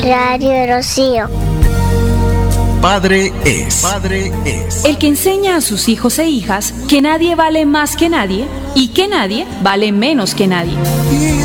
Radio Rocío. Padre es. El que enseña a sus hijos e hijas que nadie vale más que nadie y que nadie vale menos que nadie.